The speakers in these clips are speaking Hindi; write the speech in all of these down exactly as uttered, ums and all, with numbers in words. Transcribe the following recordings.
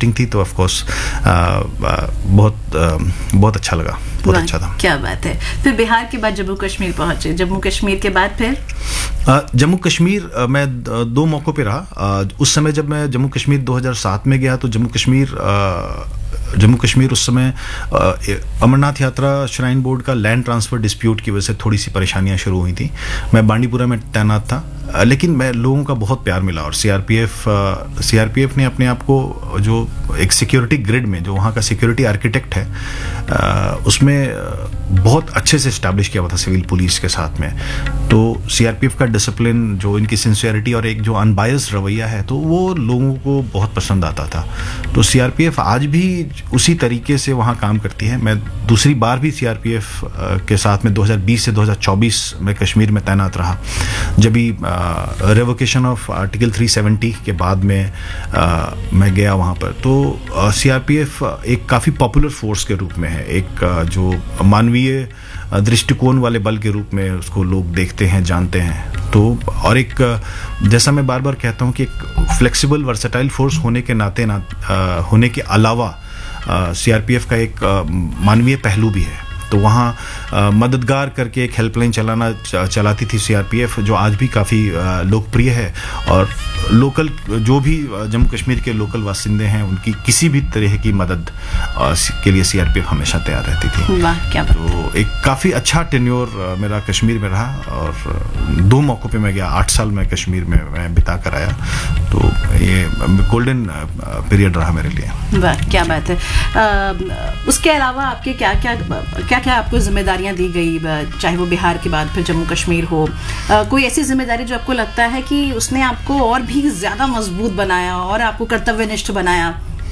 पोस्टिंग थी, तो ऑफ कोर्स बहुत बहुत अच्छा लगा, बहुत अच्छा था। क्या बात है। फिर बिहार के बाद जम्मू कश्मीर पहुंचे, जम्मू कश्मीर के बाद फिर जम्मू कश्मीर मैं दो मौक़ों पे रहा। उस समय जब मैं जम्मू कश्मीर दो हज़ार सात में गया तो जम्मू कश्मीर जम्मू कश्मीर उस समय अमरनाथ यात्रा श्राइन बोर्ड का लैंड ट्रांसफ़र डिस्प्यूट की वजह से थोड़ी सी परेशानियां शुरू हुई थी। मैं बांडीपुरा में तैनात था, लेकिन मैं लोगों का बहुत प्यार मिला और सीआरपीएफ सीआरपीएफ ने अपने आप को जो एक सिक्योरिटी ग्रिड में, जो वहाँ का सिक्योरिटी आर्किटेक्ट है, उसमें बहुत अच्छे से इस्टेब्लिश किया हुआ था सिविल पुलिस के साथ में। तो सीआरपीएफ का डिसिप्लिन, जो इनकी सिंसियरिटी और एक जो अनबायस्ड रवैया है, तो वो लोगों को बहुत पसंद आता था। तो सीआरपीएफ आज भी उसी तरीके से वहाँ काम करती है। मैं दूसरी बार भी सीआरपीएफ के साथ में दो हज़ार बीस से दो हज़ार चौबीस में कश्मीर में तैनात रहा, जब भी रेवोकेशन ऑफ आर्टिकल तीन सौ सत्तर के बाद में आ, मैं गया वहाँ पर। तो सीआरपीएफ एक काफ़ी पॉपुलर फोर्स के रूप में है, एक आ, जो मानवीय दृष्टिकोण वाले बल के रूप में उसको लोग देखते हैं, जानते हैं। तो और एक, जैसा मैं बार बार कहता हूँ कि एक फ्लेक्सिबल वर्सेटाइल फोर्स होने के नाते ना आ, होने के अलावा सीआरपीएफ का एक आ, मानवीय पहलू भी है। तो वहाँ मददगार करके एक हेल्पलाइन चलाना चलाती थी सीआरपीएफ, जो आज भी काफ़ी लोकप्रिय है। और लोकल जो भी जम्मू कश्मीर के लोकल वासिंदे हैं, उनकी किसी भी तरह की मदद के लिए सीआरपीएफ हमेशा तैयार रहती थी। वाह, क्या तो एक काफ़ी अच्छा टेन्योर मेरा कश्मीर में रहा और दो मौक़ों पे मैं गया। आठ साल मैं कश्मीर में मैं बिता कर आया, तो ये गोल्डन पीरियड रहा मेरे लिए। वाह, क्या बात है। आ, उसके अलावा आपके क्या क्या क्या क्या आपको जिम्मेदारियां दी गई, चाहे वो बिहार के बाद फिर जम्मू कश्मीर हो? आ, कोई ऐसी जिम्मेदारी जो आपको लगता है कि उसने आपको और भी ज्यादा मजबूत बनाया और आपको कर्तव्यनिष्ठ बनाया?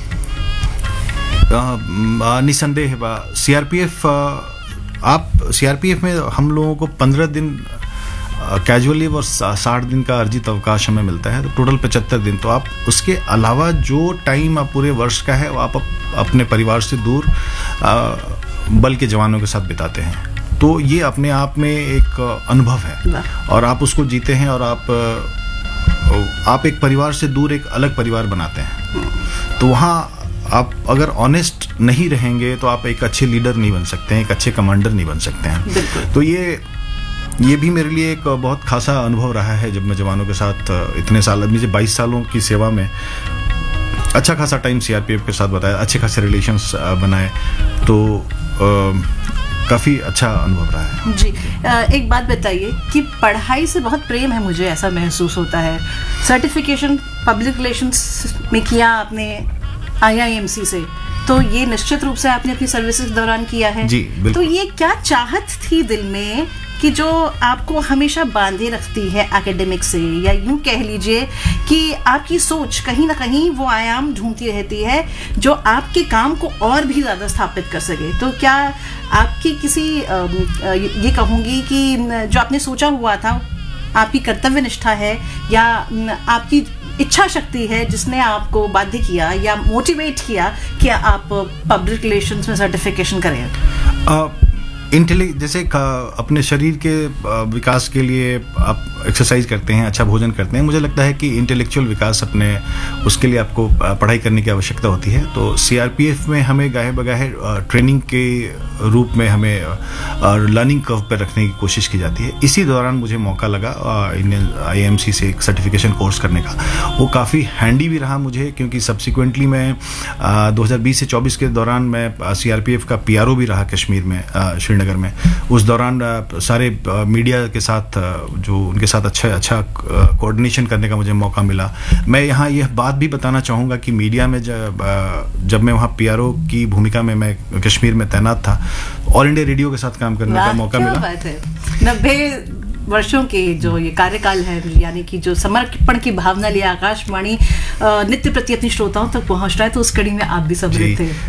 निसंदेह सीआरपीएफ आप सीआरपीएफ में हम लोगों को पंद्रह दिन कैजुअली और साठ दिन का अर्जित अवकाश हमें मिलता है, तो टोटल पचहत्तर दिन। तो आप उसके अलावा जो टाइम आप पूरे वर्ष का है, वो आप अपने परिवार से दूर आ, बल के जवानों के साथ बिताते हैं। तो ये अपने आप में एक अनुभव है और आप उसको जीते हैं और आप आप एक परिवार से दूर एक अलग परिवार बनाते हैं। तो वहाँ आप अगर ऑनेस्ट नहीं रहेंगे तो आप एक अच्छे लीडर नहीं बन सकते हैं, एक अच्छे कमांडर नहीं बन सकते हैं। तो ये ये भी मेरे लिए एक बहुत खासा अनुभव रहा है। जब मैं जवानों के साथ इतने साल, मुझे बाईस सालों की सेवा में अच्छा खासा टाइम सीआरपीएफ के साथ बताया, अच्छे खासे रिलेशंस बनाए, तो काफ़ी अच्छा अनुभव रहा है। जी, एक बात बताइए कि पढ़ाई से बहुत प्रेम है, मुझे ऐसा महसूस होता है। सर्टिफिकेशन पब्लिक रिलेशंस में किया आपने आईआईएमसी से, तो ये निश्चित रूप से आपने अपनी सर्विसेज के दौरान किया है। जी, बिल्कुल। तो ये क्या चाहत थी दिल में कि जो आपको हमेशा बांधे रखती है एकेडमिक से, या यूं कह लीजिए कि आपकी सोच कहीं ना कहीं वो आयाम ढूंढती रहती है जो आपके काम को और भी ज़्यादा स्थापित कर सके? तो क्या आपकी किसी ये कहूँगी कि जो आपने सोचा हुआ था, आपकी कर्तव्य निष्ठा है या आपकी इच्छा शक्ति है जिसने आपको बाध्य किया या मोटिवेट किया कि आप पब्लिक रिलेशंस में सर्टिफिकेशन करें? uh, इंटेलेक्ट जैसे अपने शरीर के विकास के लिए आप एक्सरसाइज करते हैं, अच्छा भोजन करते हैं, मुझे लगता है कि इंटेलेक्चुअल विकास अपने उसके लिए आपको पढ़ाई करने की आवश्यकता होती है। तो सीआरपीएफ में हमें गाहे बगाहे ट्रेनिंग के रूप में हमें लर्निंग कर्व पर रखने की कोशिश की जाती है। इसी दौरान मुझे मौका लगा इंडियन आईएमसी से एक सर्टिफिकेशन कोर्स करने का। वो काफ़ी हैंडी भी रहा मुझे, क्योंकि सब्सिक्वेंटली मैं दो हज़ार बीस से चौबीस के दौरान मैं सीआरपीएफ का पीआरओ भी रहा कश्मीर में, नगर में। उस दौरान सारे मीडिया के साथ जो उनके साथ अच्छा अच्छा कोऑर्डिनेशन करने का मुझे मौका मिला। मैं यहाँ यह बात भी बताना चाहूँगा कि मीडिया में जब जब मैं वहाँ पीआरओ की भूमिका में मैं कश्मीर में तैनात था, ऑल इंडिया रेडियो के साथ काम करने का मौका मिला। बात है। नब्बे वर्षों के जो ये कार्यकाल है, यानी कि जो समर्पण की भावना लिए आकाशवाणी नित्य प्रति अपनी श्रोताओं तक पहुँच रहा है, तो उस कड़ी में आप भी सम्मिलित थे।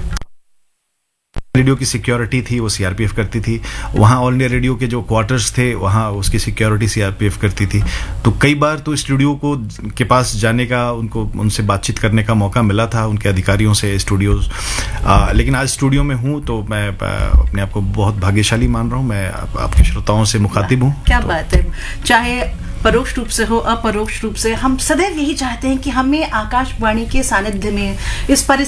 रेडियो की सिक्योरिटी थी वो सीआरपीएफ करती थी। वहाँ ऑल इंडिया रेडियो के जो क्वार्टर्स थे वहाँ उसकी सिक्योरिटी सीआरपीएफ करती थी। तो कई बार तो स्टूडियो को के पास जाने का, उनको उनसे बातचीत करने का मौका मिला था, उनके अधिकारियों से स्टूडियोज। लेकिन आज स्टूडियो में हूँ तो मैं अपने आप को बहुत भाग्यशाली मान रहा हूँ। मैं आप, आपके श्रोताओं से मुखातिब हूँ। क्या तो, बात है। चाहे परोक्ष रूप से हो, अपरोक्ष रूप से, हम सदैव यही चाहते हैं कि हमें आकाशवाणी के सानिध्य में, इस